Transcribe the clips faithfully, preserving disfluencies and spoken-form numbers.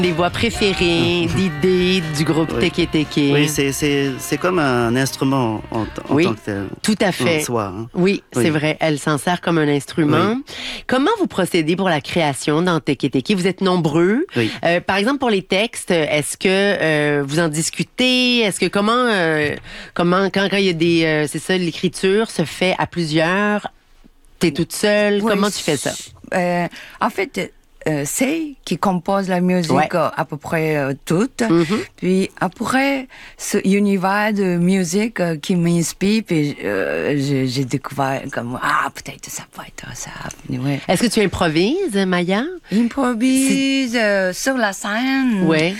Des voix préférées, d'idées du groupe Oui. Teke Teke. Oui, c'est, c'est, c'est comme un instrument en, en Oui, tant que tel. tout à fait. En soi. Hein. Oui, Oui. c'est vrai. Elle s'en sert comme un instrument. Oui. Comment vous procédez pour la création dans Teke Teke? Vous êtes nombreux. Oui. Euh, par exemple, pour les textes, est-ce que euh, vous en discutez? Est-ce que comment, euh, comment quand, quand il y a des... euh, c'est ça, l'écriture se fait à plusieurs? T'es toute seule? Oui, Comment tu fais ça? Euh, en fait, euh, c'est qui compose la musique Ouais. euh, à peu près euh, toute. Mhm. Puis après, ce univers de musique euh, qui m'inspire, puis euh, j'ai, j'ai découvert comme ah peut-être ça peut être ça. Ouais. Est-ce que tu improvises, Maya? Improvise euh, sur la scène. Oui.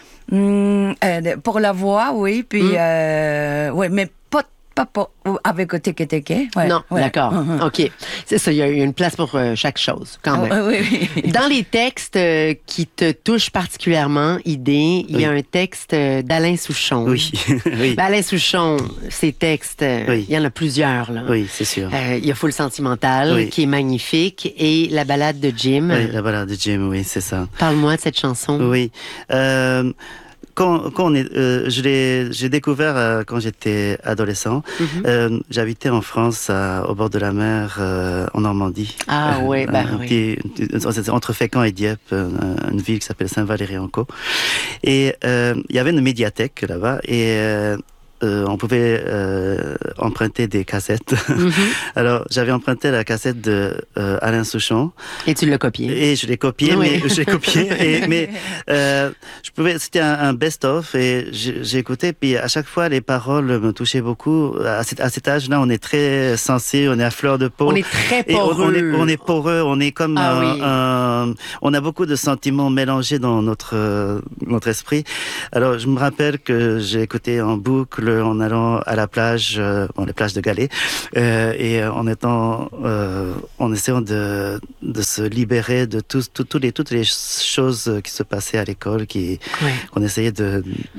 Hum, euh, pour la voix, oui. Puis Mm. euh, ouais, mais pas pas, pas avec Teke Teke. Ouais, Non, ouais. d'accord. Mhm. OK. C'est ça, il y a une place pour euh, chaque chose, quand même. Ah, oui, oui. Dans les textes euh, qui te touchent particulièrement, Idée, il y a Oui. un texte euh, d'Alain Souchon. Oui, oui. Ben, Alain Souchon, ses textes, euh, Oui. il y en a plusieurs. Là. Oui, c'est sûr. Euh, il y a Full Sentimental, Oui. qui est magnifique, et La balade de Jim. Oui, la balade de Jim, oui, c'est ça. Parle-moi de cette chanson. Oui. Euh, quand, quand on est, euh, je l'ai, j'ai découvert euh, quand j'étais adolescent. Mhm. Euh, j'habitais en France, à- au bord de la mer, euh, en Normandie. Ah ouais, ben un oui. petit- entre Fécamp et Dieppe, euh, une ville qui s'appelle Saint-Valery-en-Caux. Et euh, il y avait une médiathèque là-bas, et euh, euh, on pouvait euh, emprunter des cassettes. Mhm. Alors, j'avais emprunté la cassette de euh, Alain Souchon. Et tu l'as copié. Et je l'ai copié, Oui. mais je l'ai copié, et, mais euh, je pouvais. C'était un, un best-of, et j'ai, j'ai écouté. Puis à chaque fois, les paroles me touchaient beaucoup. À cet, à cet âge-là, on est très sensible, on est à fleur de peau. On est très Et on, poreux. on est, on est poreux, on est comme Ah un, oui. un- on a beaucoup de sentiments mélangés dans notre euh, notre esprit. Alors je me rappelle que j'ai écouté en boucle en allant à la plage, euh, bon, les plages de Galets, euh, et en étant, euh, en essayant de de se libérer de tous tous tous les toutes les choses qui se passaient à l'école, qui Ouais. qu'on essayait de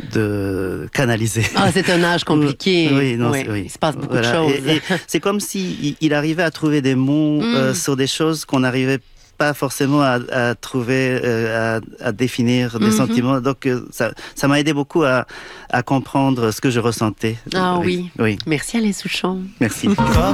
de canaliser. Ah, c'est un âge compliqué. Oui, non, Ouais. c'est- oui. Il se passe beaucoup Voilà. de choses. Et- et c'est comme si il, il arrivait à trouver des mots euh, Mm. sur des choses qu'on n'arrivait pas forcément à, à trouver, euh, à, à définir des Mhm. sentiments. Donc euh, ça, ça m'a aidé beaucoup à, à comprendre ce que je ressentais. Ah oui. Oui. Merci Alain Souchon. Merci. Comme